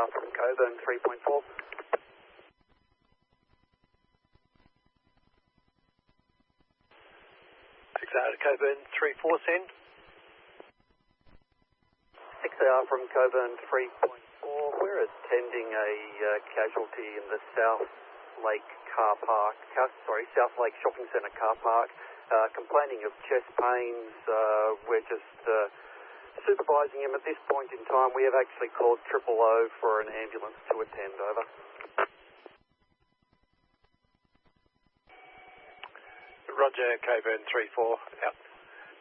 from Coburn 3.4. 6AR to Coburn 3-4, send. 6AR from Coburn 3.4. We're attending a casualty in the South Lake South Lake Shopping Centre car park, complaining of chest pains. We're just supervising him at this point in time. We have actually called 000 for an ambulance to attend. Over. Roger, Coburn 3-4, out.